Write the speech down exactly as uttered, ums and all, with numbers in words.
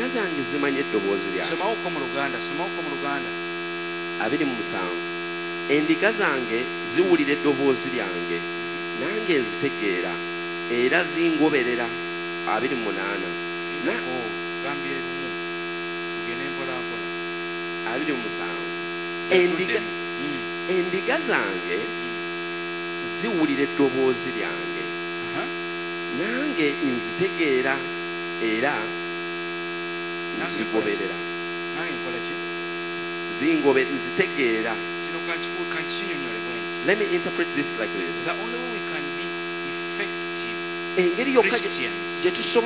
endiga zange zimanye eddoboozi lyange. Somawuko mu Luganda, somawuko mu Luganda. abiri mu musanvu endiga zange ziwulira eddoboozi lyange nange nzitegeera era zingoberera. abiri mu munaana Oh, gambye lumu. Tugende mpola mpola. abiri mu musanvu Endiga. endiga endiga zange ziwulira eddoboozi lyange Aha. nange nzitegeera era nzigoberera. Nange nkola ki? Zingobe nzitegeera. Kino kankiku kankinyonyole bwenti. Let me interpret this like this. The only way we can be effective Engeri yokka gye Christians tusobola